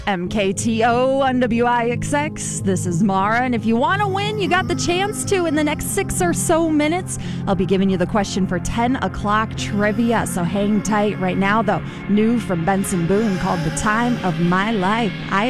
MKTO on WIXX. This is Mara, and if you want to win, you got the chance to in the next 6 or so minutes. I'll be giving you the question for 10 o'clock trivia, so hang tight. Right now, though, new from Benson Boone called The Time of My Life.